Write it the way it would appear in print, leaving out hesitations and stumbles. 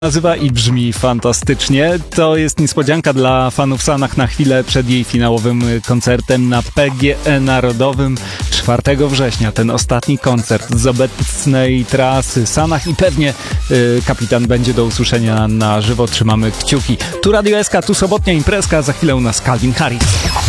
Nazywa i brzmi fantastycznie. To jest niespodzianka dla fanów Sanach na chwilę przed jej finałowym koncertem na PGE Narodowym 4 września. Ten ostatni koncert z obecnej trasy Sanach i pewnie kapitan będzie do usłyszenia na żywo. Trzymamy kciuki. Tu Radio SK, tu sobotnia imprezka, za chwilę u nas Calvin Harris.